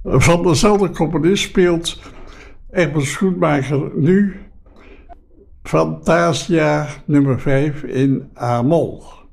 Van dezelfde componist speelt Egbert Schoenmaker nu Fantasia nummer 5 in A-mol.